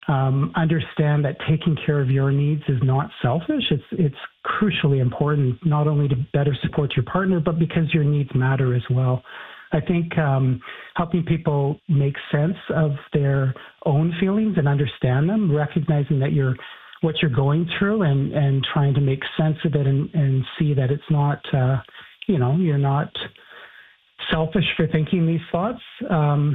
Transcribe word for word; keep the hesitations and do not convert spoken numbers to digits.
um, understand that taking care of your needs is not selfish. It's it's crucially important, not only to better support your partner, but because your needs matter as well. I think um, helping people make sense of their own feelings and understand them, recognizing that you're what you're going through, and, and trying to make sense of it, and, and see that it's not, uh, you know, you're not selfish for thinking these thoughts. Um,